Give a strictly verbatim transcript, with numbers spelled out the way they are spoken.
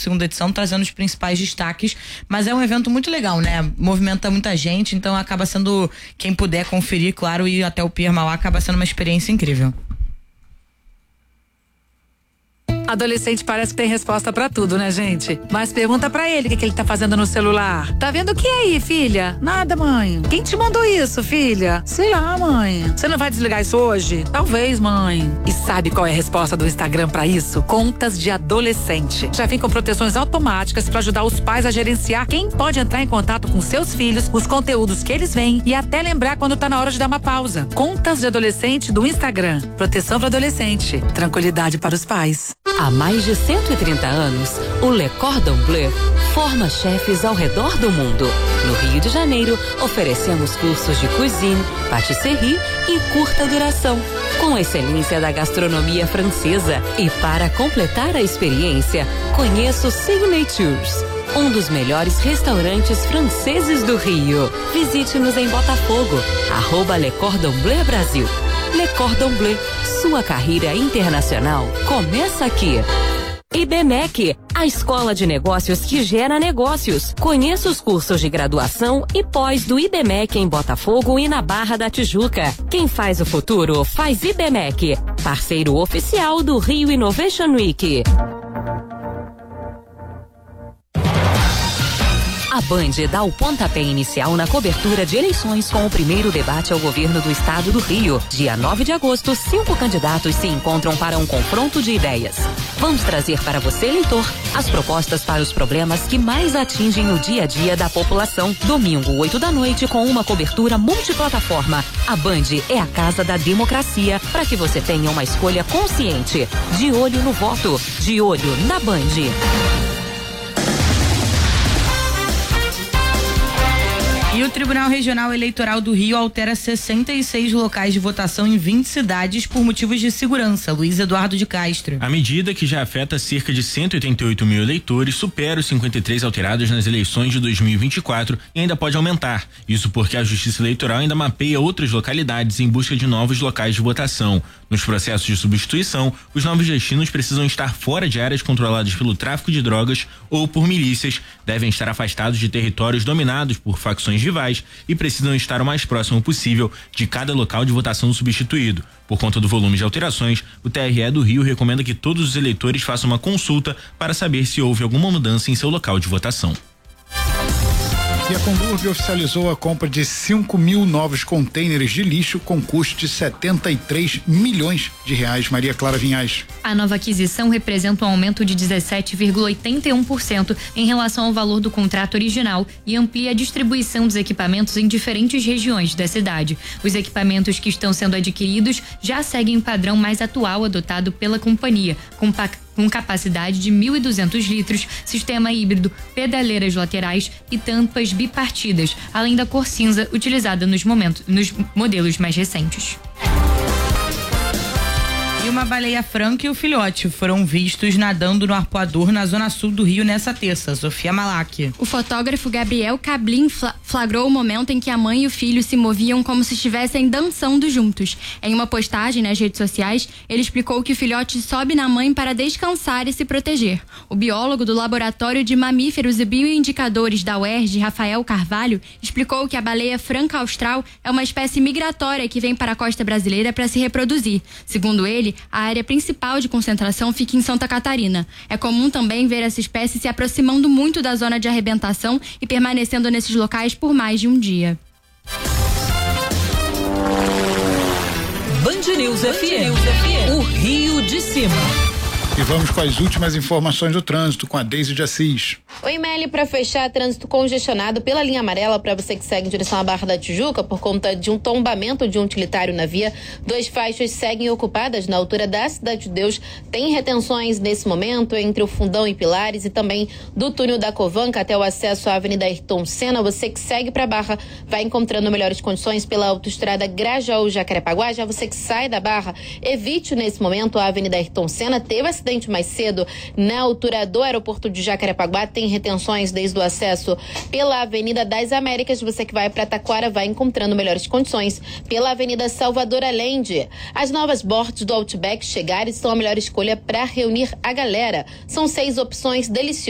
segunda edição, trazendo os principais destaques, mas é um evento muito legal, né? Movimenta muita gente, então acaba sendo, quem puder conferir, claro, e até o Pier Mauá, acaba sendo uma experiência incrível. Adolescente parece que tem resposta pra tudo, né, gente? Mas pergunta pra ele o que, que ele tá fazendo no celular. Tá vendo o que aí, filha? Nada, mãe. Quem te mandou isso, filha? Sei lá, mãe. Você não vai desligar isso hoje? Talvez, mãe. E sabe qual é a resposta do Instagram pra isso? Contas de adolescente. Já vem com proteções automáticas pra ajudar os pais a gerenciar quem pode entrar em contato com seus filhos, os conteúdos que eles veem e até lembrar quando tá na hora de dar uma pausa. Contas de adolescente do Instagram. Proteção para adolescente. Tranquilidade para os pais. Há mais de cento e trinta anos, o Le Cordon Bleu forma chefes ao redor do mundo. No Rio de Janeiro, oferecemos cursos de cuisine, patisserie e curta duração, com excelência da gastronomia francesa. E para completar a experiência, conheça o Signatures, um dos melhores restaurantes franceses do Rio. Visite-nos em Botafogo, arroba Le Cordon Bleu Brasil. Le Cordon Bleu, sua carreira internacional começa aqui. IBMEC, a escola de negócios que gera negócios. Conheça os cursos de graduação e pós do IBMEC em Botafogo e na Barra da Tijuca. Quem faz o futuro faz IBMEC, parceiro oficial do Rio Innovation Week. A Band dá o pontapé inicial na cobertura de eleições com o primeiro debate ao governo do estado do Rio. Dia nove de agosto, cinco candidatos se encontram para um confronto de ideias. Vamos trazer para você, eleitor, as propostas para os problemas que mais atingem o dia a dia da população. Domingo, oito da noite, com uma cobertura multiplataforma. A Band é a casa da democracia, para que você tenha uma escolha consciente. De olho no voto, de olho na Band. E o Tribunal Regional Eleitoral do Rio altera sessenta e seis locais de votação em vinte cidades por motivos de segurança. Luiz Eduardo de Castro. A medida, que já afeta cerca de cento e oitenta e oito mil eleitores, supera os cinquenta e três alterados nas eleições de dois mil e vinte e quatro e ainda pode aumentar. Isso porque a Justiça Eleitoral ainda mapeia outras localidades em busca de novos locais de votação. Nos processos de substituição, os novos destinos precisam estar fora de áreas controladas pelo tráfico de drogas ou por milícias, devem estar afastados de territórios dominados por facções rivais e precisam estar o mais próximo possível de cada local de votação substituído. Por conta do volume de alterações, o T R E do Rio recomenda que todos os eleitores façam uma consulta para saber se houve alguma mudança em seu local de votação. E a Comburb oficializou a compra de cinco mil novos contêineres de lixo com custo de setenta e três milhões de reais. Maria Clara Vinhais. A nova aquisição representa um aumento de dezessete vírgula oitenta e um por cento em relação ao valor do contrato original e amplia a distribuição dos equipamentos em diferentes regiões da cidade. Os equipamentos que estão sendo adquiridos já seguem o padrão mais atual adotado pela companhia, com com capacidade de mil e duzentos litros, sistema híbrido, pedaleiras laterais e tampas bipartidas, além da cor cinza utilizada nos, momentos, nos modelos mais recentes. E uma baleia franca e o filhote foram vistos nadando no arpoador na zona sul do Rio nessa terça. Sofia Malak. O fotógrafo Gabriel Cablin flagrou o momento em que a mãe e o filho se moviam como se estivessem dançando juntos. Em uma postagem nas redes sociais, ele explicou que o filhote sobe na mãe para descansar e se proteger. O biólogo do Laboratório de Mamíferos e Bioindicadores da U E R J, Rafael Carvalho, explicou que a baleia franca austral é uma espécie migratória que vem para a costa brasileira para se reproduzir. Segundo ele, a área principal de concentração fica em Santa Catarina. É comum também ver essa espécie se aproximando muito da zona de arrebentação e permanecendo nesses locais por mais de um dia. Band News F M, o Rio de Cima. E vamos com as últimas informações do trânsito com a Deise de Assis. Oi, Meli, para fechar, trânsito congestionado pela linha amarela para você que segue em direção à Barra da Tijuca por conta de um tombamento de um utilitário na via. Duas faixas seguem ocupadas na altura da Cidade de Deus. Tem retenções nesse momento entre o Fundão e Pilares e também do túnel da Covanca até o acesso à Avenida Ayrton Senna. Você que segue para a Barra vai encontrando melhores condições pela autoestrada Grajaú-Jacarepaguá. Já você que sai da Barra, evite nesse momento a Avenida Ayrton Senna. Teve acidente mais cedo na altura do aeroporto de Jacarepaguá, tem retenções desde o acesso pela Avenida das Américas. Você que vai para Taquara vai encontrando melhores condições pela Avenida Salvador Allende. As novas boards do Outback chegaram e são a melhor escolha para reunir a galera. São seis opções deliciosas